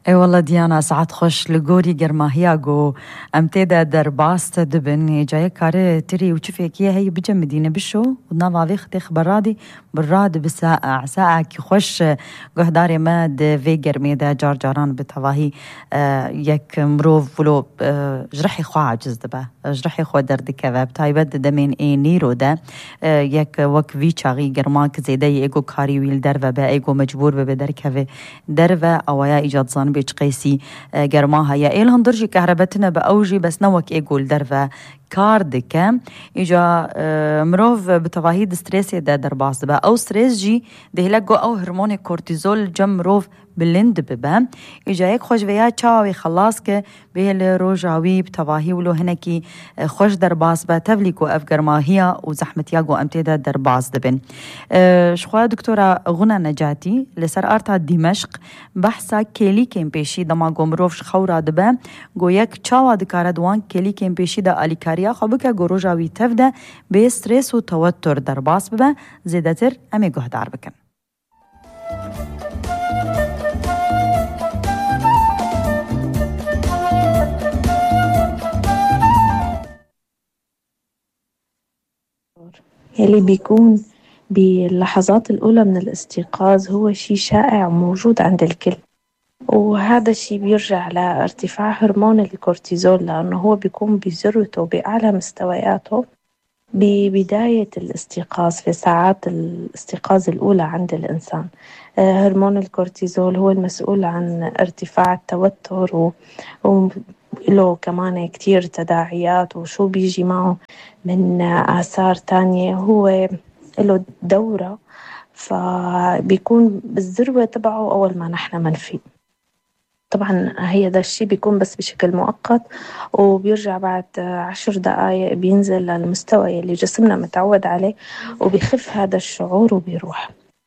اي والله ديانا ساعات خوش لغوري جرماهياغو امتدا در باست دبن جاي كاري تري وشوفك هي بجا مدينة بشو ونافا فيختي خبرادي بالراد بساعة ساعة كي خوش قهداري ما في جرميدا جار جاران بتواهي يك مروف ولو جرحي خو عاجز دبا جرحي خو درد كباب تايبد دمين اي نيرو دا يك وك في شاغي جرماك زيدي ايجو كاري ويل درفا با ايجو مجبور بدركه درفا او يا ايجاد زان بيج قيسي جرماها يا إلهم درجي كهربتنا بأوجي بس نوك يقول درفا كاردك إجا مروف بتواهيد ستريس دا درباس با أو ستريس جي دهلقو أو هرمون كورتيزول جم مروف بلند ببا إجا هيك خوش ويا تشاوي خلاص كه بهل روجاوي بتواهي ولو هنكي خوش درباس با تفليكو أفقر ما هي وزحمة ياغو أمتدا درباس دبن شخوا دكتورة غنى نجاتي لسر أرتا دمشق بحثا كيلي كم بيشي دما گمروف شخورا دبا گو يك تشاوا دكارا دوان كيلي كم بيشي دا أليكاريا خبكا گو روجاوي تفدا بي ستريس و توتر درباس ببا زيدتر أمي گهدار بكن يلي بيكون باللحظات الأولى من الاستيقاظ هو شيء شائع وموجود عند الكل، وهذا الشيء بيرجع لارتفاع هرمون الكورتيزول لأنه هو بيكون بذروته بأعلى مستوياته ببداية الاستيقاظ في ساعات الاستيقاظ الأولى عند الإنسان. هرمون الكورتيزول هو المسؤول عن ارتفاع التوتر وله كمان كتير تداعيات وشو بيجي معه من آثار تانية. هو له دورة فبيكون بالذروة تبعه أول ما نحن منفي. طبعا هي ده الشيء بيكون بس بشكل مؤقت وبيرجع بعد 10 دقايق بينزل للمستوى اللي جسمنا متعود عليه وبيخف هذا الشعور وبيروح.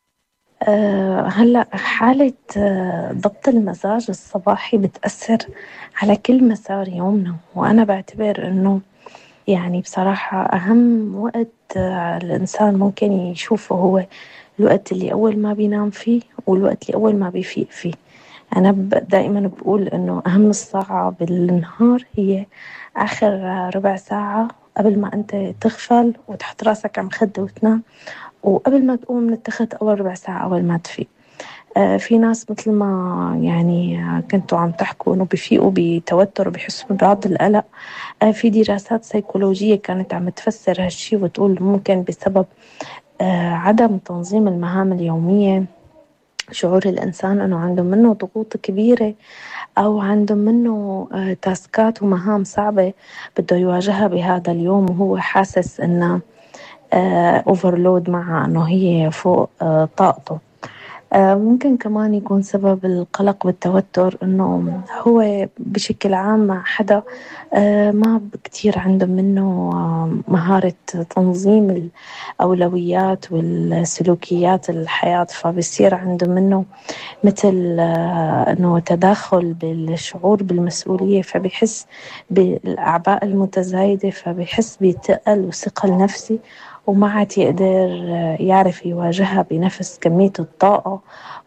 هلأ حالة ضبط المزاج الصباحي بتأثر على كل مسار يومنا، وأنا بعتبر أنه يعني بصراحة أهم وقت الإنسان ممكن يشوفه هو الوقت اللي أول ما بينام فيه والوقت اللي أول ما بيفيق فيه. أنا دائما بقول أنه أهم الساعة بالنهار هي آخر ربع ساعة قبل ما أنت تغفل وتحط راسك على مخدة وتنام، وقبل ما تقوم من التخت أول ربع ساعة أول ما تفيق. في ناس مثل ما يعني كنتوا عم تحكوا أنه بيفيقوا بتوتر وبيحسوا ببعض القلق. في دراسات سيكولوجية كانت عم تفسر هالشي وتقول ممكن بسبب عدم تنظيم المهام اليومية، شعور الإنسان أنه عنده منه ضغوط كبيرة أو عنده منه تاسكات ومهام صعبة بده يواجهها بهذا اليوم، وهو حاسس أنه overload مع أنه هي فوق طاقته. ممكن كمان يكون سبب القلق والتوتر أنه هو بشكل عام مع حدا ما كتير عنده منه مهارة تنظيم الأولويات والسلوكيات الحياة، فبصير عنده منه مثل أنه تداخل بالشعور بالمسؤولية، فبيحس بالأعباء المتزايدة، فبيحس بثقل وثقل نفسي وما عاد يقدر يعرف يواجهها بنفس كمية الطاقة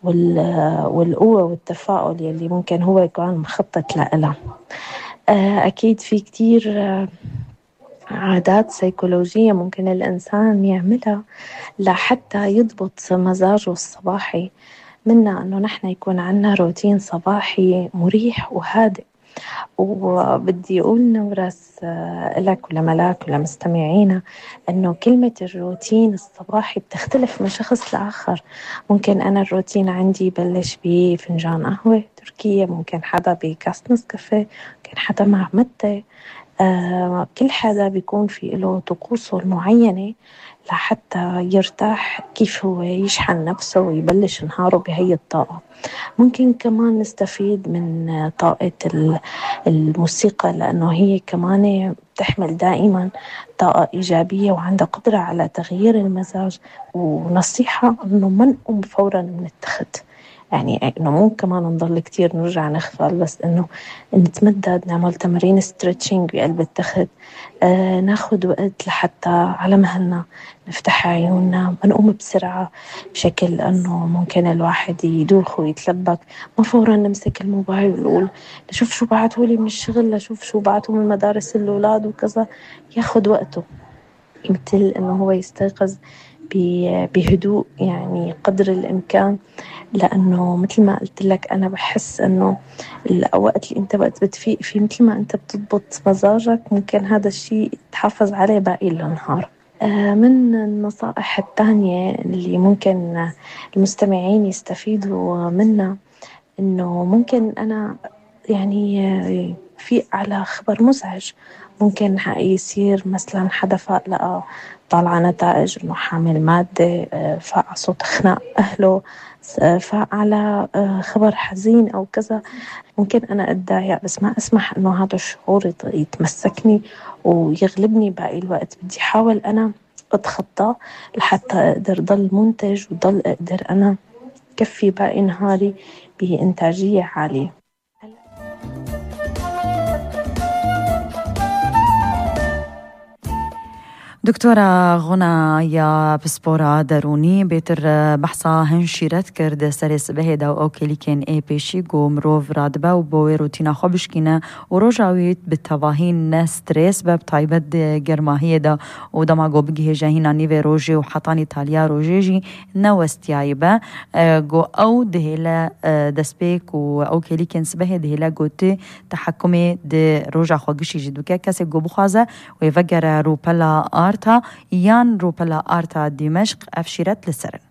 والقوة والتفاؤل يلي ممكن هو يكون مخطط لها. أكيد في كتير عادات سيكولوجية ممكن الإنسان يعملها لحتى يضبط مزاجه الصباحي، منها أنه نحن يكون عنا روتين صباحي مريح وهادئ. وبدي أقول نورس لك ولملاك ولمستمعينا أنه كلمة الروتين الصباحي بتختلف من شخص لآخر. ممكن أنا الروتين عندي يبلش بفنجان قهوة تركية، ممكن حدا بكاس نسكافيه، ممكن حدا مع متى. كل حدا بيكون في له طقوسه المعينة لحتى يرتاح كيف هو يشحن نفسه ويبلش نهاره بهي الطاقة. ممكن كمان نستفيد من طاقة الموسيقى لأنه هي كمان تحمل دائما طاقة إيجابية وعندها قدرة على تغيير المزاج. ونصيحة أنه ما نقوم فورا من التخت، يعني إنه مو كمان نضل كتير نرجع نغفل، بس إنه نتمدد، نعمل تمارين ستريتشنج بقلب التخت، ناخد وقت لحتى على مهلنا نفتح عيوننا، ما نقوم بسرعة بشكل أنه ممكن الواحد يدوخ ويتلبك، ما فورا نمسك الموبايل ونقول لشوف شو بعتولي من الشغل، لشوف شو بعتوا من مدارس الأولاد وكذا. ياخد وقته، مثل إنه هو يستيقظ بهدوء يعني قدر الإمكان، لأنه مثل ما قلت لك أنا بحس إنه الوقت اللي أنت وقت بتفيق فيه مثل ما أنت بتضبط مزاجك، ممكن هذا الشيء تحافظ عليه باقي النهار. من النصائح التانية اللي ممكن المستمعين يستفيدوا منها، إنه ممكن أنا يعني في على خبر مزعج ممكن يصير، مثلا حدا فاق لقى طالعة نتائج إنه حامل مادة، فاق على صوت خناق أهله، فاق على خبر حزين أو كذا، ممكن أنا أتضايق، بس ما أسمح إنه هذا الشعور يتمسكني ويغلبني باقي الوقت. بدي أحاول أنا أتخطى لحتى أقدر ضل منتج وضل أقدر أنا كفي باقي نهاري بإنتاجية عالية. دكتورة غنايا بسپورا درونی بیتر بحثا هنشیرت کرد سر سبه دا او کلیکن ای پیشی گو مروف رادبه و بوی روتینا خوابش کنه و روژاویت بتواهین نستریس بب طایبت گرماهی دا و دما گو بگیه جهینا نیوه روژی و حطان ایتالیا روژی جی نوستیای با گو او دهیلا دسپیک و او کلیکن سبه دهیلا گو تی تحکمی ده روژا خواگشی جدوکه کسی گو بخوازه و یفگر روپلا آرتا یان روپلا آرتا دمشق افشیرت لسرن.